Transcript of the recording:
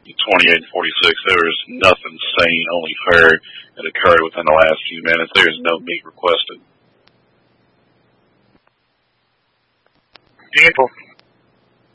the 28 and 46, there was nothing sane, only fair that occurred within the last few minutes. There is no meat requested. Beautiful.